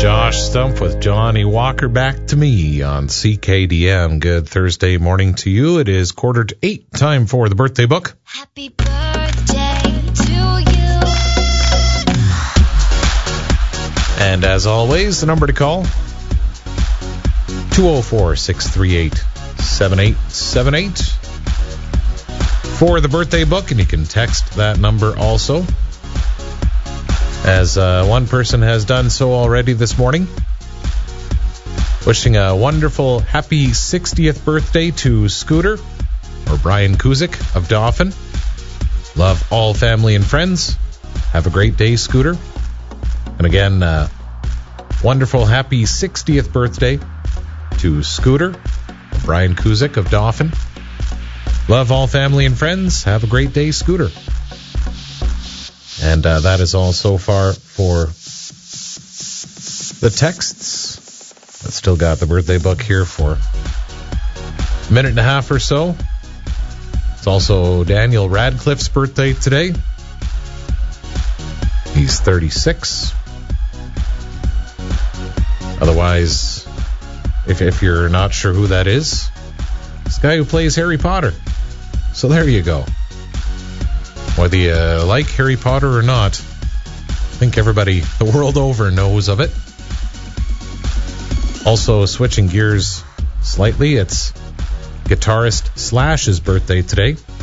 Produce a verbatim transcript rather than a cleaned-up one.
Josh Stump with Johnny Walker Back to Me on C K D M. Good Thursday morning to you. It is quarter to eight. Time for the birthday book. Happy birthday to you. And as always, the number to call, two oh four, six three eight, seven eight seven eight for the birthday book. And you can text that number also, as uh, one person has done so already this morning, wishing a wonderful happy sixtieth birthday to Scooter, or Brian Kuzik of Dauphin. Love all family and friends. Have a great day, Scooter. And again, uh, wonderful happy sixtieth birthday to Scooter, Brian Kuzik of Dauphin. Love all family and friends. Have a great day, Scooter. And uh, that is all so far for the texts. I've still got the birthday book here for a minute and a half or so. It's also Daniel Radcliffe's birthday today. He's thirty-six. Otherwise, if, if you're not sure who that is, it's the guy who plays Harry Potter. So there you go. Whether you like Harry Potter or not, I think everybody the world over knows of it. Also, switching gears slightly, it's guitarist Slash's birthday today.